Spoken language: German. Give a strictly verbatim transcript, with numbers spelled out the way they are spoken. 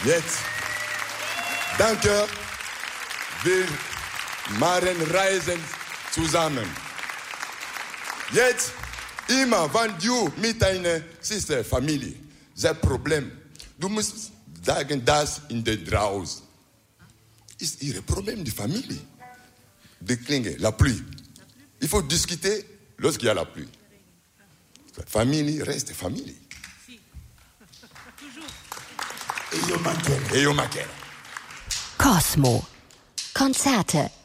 Jetzt, danke, wir machen Reisen zusammen. Jetzt, immer, wenn du mit deiner Schwester, Familie, das Problem, du musst sagen, das in der draußen ist ihr Problem, die Familie. Die Klinge, la pluie. Il faut discuter lorsqu'il y a la pluie. Famille reste famille. E io mancherò. E io mancherò. Cosmo. Konzerte